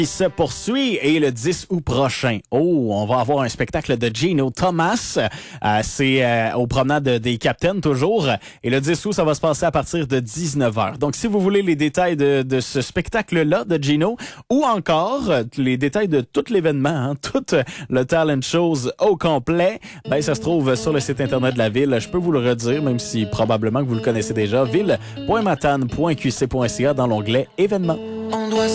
se poursuit et le 10 août prochain. On va avoir un spectacle de Gino Thomas. C'est au promenade des Captaines toujours. Et le 10 août, ça va se passer à partir de 19h. Donc, si vous voulez les détails de ce spectacle-là de Gino ou encore les détails de tout l'événement, tout le talent shows au complet, ça se trouve sur le site internet de la ville. Je peux vous le redire, même si probablement que vous le connaissez déjà, ville.matane.qc.ca dans l'onglet événements.